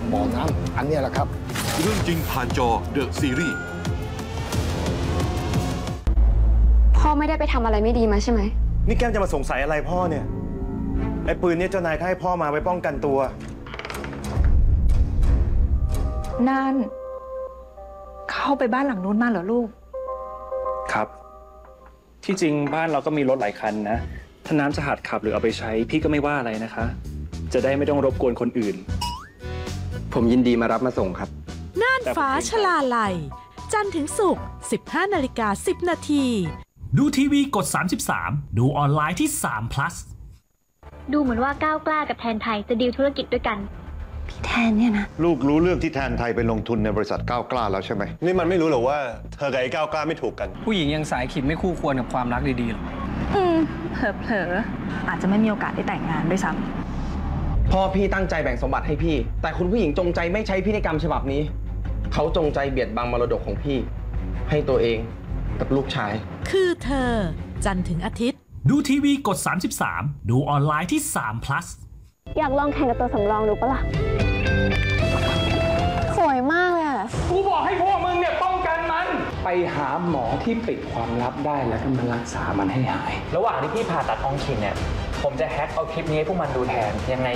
บ่อน้ำอันเนี้ยแหละครับเรื่องจริงผ่านจอเดอะซีรีส์พ่อไม่ได้ไปทำอะไรไม่ดีมาใช่ไหมนี่แก้มจะมาสงสัยอะไรพ่อเนี่ยไอ้ปืนเนี่ยเจ้านายให้พ่อมาไว้ป้องกันตัวนั่นเข้าไปบ้านหลังนู้นมาเหรอลูกครับที่จริงบ้านเราก็มีรถหลายคันนะถ้าน้ำจะหัดขับหรือเอาไปใช้พี่ก็ไม่ว่าอะไรนะคะจะได้ไม่ต้องรบกวนคนอื่นผมยินดีมารับมาส่งครับน่านฟ้าชลาลัยจันทร์ถึงศุกร์ 15:10 นาทีดูทีวีกด 33 ดูออนไลน์ที่3 plus ดูเหมือนว่าก้าวกล้ากับแทนไทยจะดีลธุรกิจด้วยกันพี่แทนเนี่ยนะลูกรู้เรื่องที่แทนไทยไปลงทุนในบริษัทก้าวกล้าแล้วใช่ไหมนี่มันไม่รู้หรอว่าเธอกับไอ้ก้าวกล้าไม่ถูกกันผู้หญิงยังสายขิดไม่คู่ควรกับความรักดีๆหรอกเผลอๆอาจจะไม่มีโอกาสได้แต่งงานด้วยซ้พ่อพี่ตั้งใจแบ่งสมบัติให้พี่แต่คุณผู้หญิงจงใจไม่ใช้พินัยกรรมฉบับนี้เขาจงใจเบียดบังมรดกของพี่ให้ตัวเองกับลูกชายคือเธอจันทร์ถึงอาทิตย์ดูทีวีกด 33 ดูออนไลน์ที่3 plus อยากลองแข่งกับตัวสำรองดูปะล่ะสวยมากเลยอ่ะกูบอกให้พวกมึงเนี่ยป้องกันมันไปหาหมอที่ปิดความลับได้แล้วก็มารักษามันให้หายระหว่างที่พี่ผ่าตัดอองคิงเนี่ยผมจะแฮ็กเอาคลิปนี้ให้พวกมันดูแทนยังไง